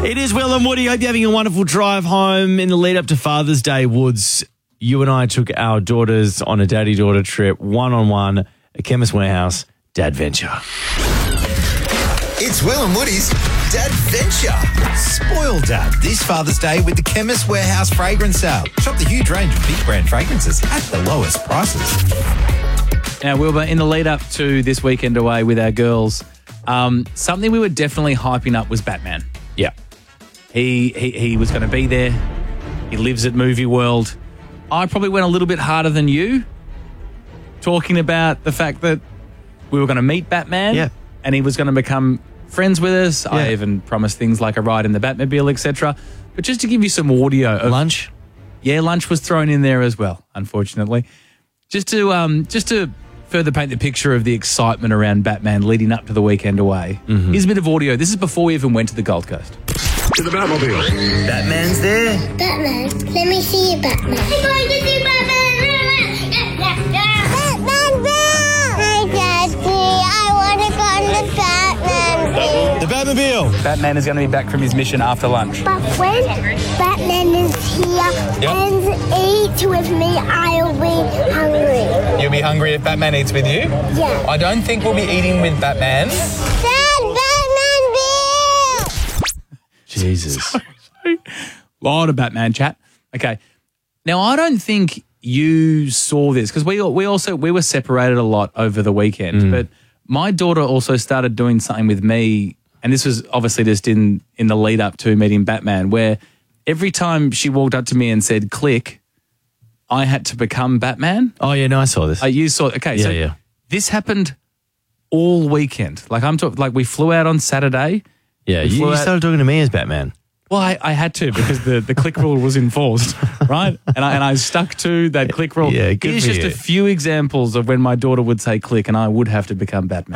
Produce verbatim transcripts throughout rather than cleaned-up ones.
It is Will and Woody. Hope you're having a wonderful drive home in the lead up to Father's Day, Woods. You and I took our daughters on a daddy-daughter trip, one-on-one, at Chemist Warehouse, Dad Venture. It's Will and Woody's Dad Venture. Spoil Dad this Father's Day with the Chemist Warehouse fragrance sale. Shop the huge range of big brand fragrances at the lowest prices. Now, Wilbur, in the lead up to this weekend away with our girls, um, something we were definitely hyping up was Batman. Yeah. He, he, he was going to be there. He lives at Movie World. I probably went a little bit harder than you, talking about the fact that we were going to meet Batman. Yeah. And he was going to become friends with us. Yeah. I even promised things like a ride in the Batmobile, et cetera. But just to give you some audio of Lunch? Yeah, lunch was thrown in there as well, unfortunately. Just to um, just to further paint the picture of the excitement around Batman leading up to the weekend away. Mm-hmm. Here's a bit of audio. This is before we even went to the Gold Coast. To the Batmobile. Batman's there. Batman, let me see you, Batman. I'm going to see Batman. Batman, Hi, Daddy. I want to go on the Batman. The Batmobile. Batman is going to be back from his mission after lunch. But when Batman is here Yep. and eats with me, I'll be hungry. You'll be hungry if Batman eats with you? Yeah. I don't think we'll be eating with Batman. Dad, Batman Bill! Jesus. Lot of Batman chat. Okay. Now, I don't think you saw this because we we also we were separated a lot over the weekend. Mm. But my daughter also started doing something with me, and this was obviously just in in the lead up to meeting Batman, where every time she walked up to me and said "click," I had to become Batman. Oh, yeah, no, I saw this. Uh, you saw okay? Yeah, so yeah. This happened all weekend. Like I'm talking, like we flew out on Saturday. yeah, we you, flew you out- started talking to me as Batman. Well, I, I had to because the, the click rule was enforced, right? And I and I stuck to that click rule. Yeah, good Here's for just you. a few examples of when my daughter would say click and I would have to become Batman.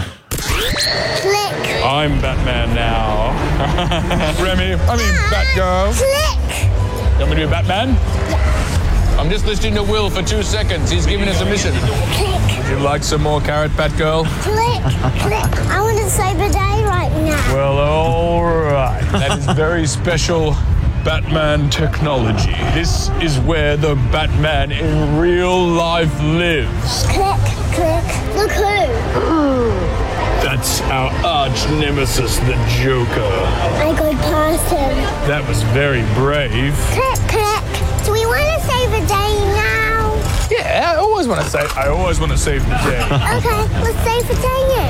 Click, I'm Batman now. Remy, I mean Batgirl. click. You want me to be Batman? I'm just listening to Will for two seconds. He's giving us a mission. Click, Would you like some more carrot, Batgirl? click, click. I want to save the day right now. Well, all right. That is very special Batman technology. This is where the Batman in real life lives. Click, click. Look who. That's our arch nemesis, the Joker. I go past him. That was very brave. Click, click. Do we want to save the day now? Yeah, I always want to save. I always want to save the day. Okay, let's save the day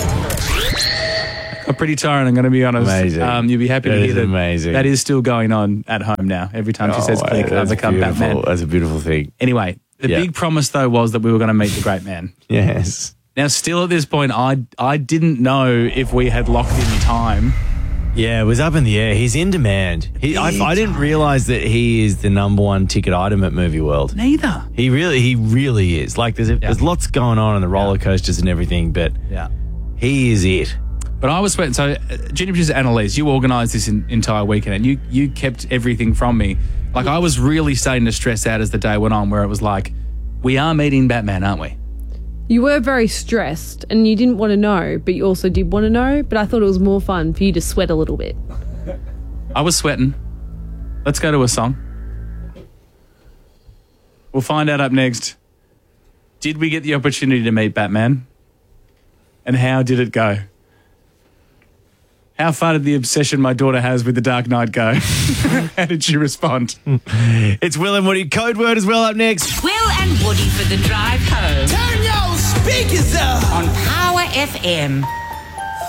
in. I'm pretty tired, I'm going to be honest. Amazing. Um, you'll be happy That to is hear that amazing. that is still going on at home now. Every time she says Oh, click, I that's become beautiful. Batman. That's a beautiful thing. Anyway, the Yeah. big promise, though, was that we were going to meet the great man. Yes. Now, still at this point, I, I didn't know if we had locked in time. Yeah, it was up in the air. He's in demand. He, I, I didn't realize that he is the number one ticket item at Movie World. Neither. He really, he really is. Like, there's a, there's lots going on on the roller coasters and everything, but Yeah. he is it. But I was sweating. So, uh, Junior Producer Annalise, you organised this in, entire weekend and you, you kept everything from me. Like, I was really starting to stress out as the day went on, where it was like, we are meeting Batman, aren't we? You were very stressed and you didn't want to know, but you also did want to know. But I thought it was more fun for you to sweat a little bit. I was sweating. Let's go to a song. We'll find out up next. Did we get the opportunity to meet Batman? And how did it go? How far did the obsession my daughter has with The Dark Knight go? How did she respond? It's Will and Woody. Code word as well up next. Will and Woody for the drive home Turn your speakers up. on Power F M.